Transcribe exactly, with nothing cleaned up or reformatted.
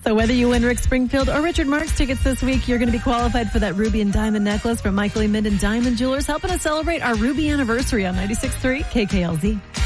So whether you win Rick Springfield or Richard Marx tickets this week, you're going to be qualified for that ruby and diamond necklace from Michael E. Minden Diamond Jewelers, helping us celebrate our ruby anniversary on ninety-six point three K K L Z.